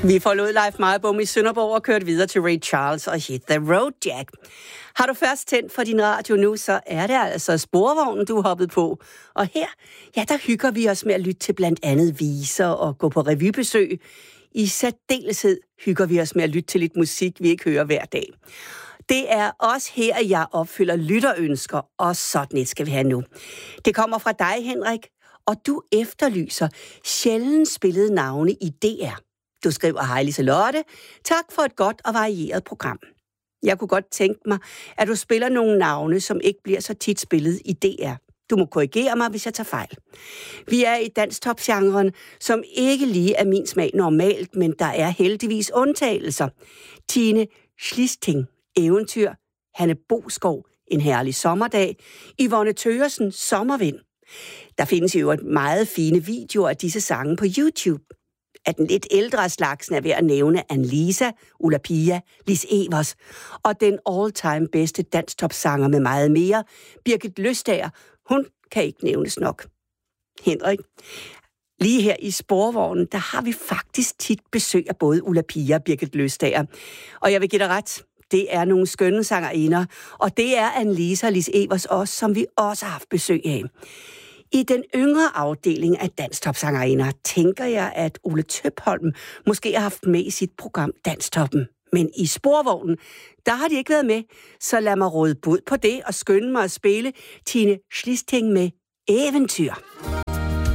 Vi forlod Leif Meyerbom i Sønderborg og kørte videre til Ray Charles og Hit the Road Jack. Har du først tændt for din radio nu, så er det altså Sporvognen, du er hoppet på. Og her, der hygger vi os med at lytte til blandt andet viser og gå på revybesøg. I særdeleshed hygger vi os med at lytte til lidt musik, vi ikke hører hver dag. Det er også her, jeg opfylder lytterønsker, og sådan et skal vi have nu. Det kommer fra dig, Henrik, og du efterlyser sjældent spillede navne i DR. Du skriver, hej Liselotte, tak for et godt og varieret program. Jeg kunne godt tænke mig, at du spiller nogle navne, som ikke bliver så tit spillet i DR. Du må korrigere mig, hvis jeg tager fejl. Vi er i danstop-genren, som ikke lige er min smag normalt, men der er heldigvis undtagelser. Tine Schlisting, Eventyr, Hanne Boskov, En herlig sommerdag, Yvonne Thøgersen, Sommervind. Der findes jo meget fine videoer af disse sange på YouTube. Af den lidt ældre slagsen er ved at nævne Annelisa, Ulla Pia, Lis Evers og den all-time bedste danstopsanger med meget mere, Birgit Løstager. Hun kan ikke nævnes nok. Henrik, lige her i Sporvognen, der har vi faktisk tit besøg af både Ulla Pia og Birgit Løstager. Og jeg vil give dig ret, det er nogle skønne sangerinder, og det er Annelisa og Lis Evers også, som vi også har haft besøg af. I den yngre afdeling af danstopsangerinder tænker jeg, at Ole Tøpholm måske har haft med i sit program Danstoppen. Men i Sporvognen, der har de ikke været med, så lad mig råde bud på det og skynde mig at spille Tine Schlisting med Eventyr.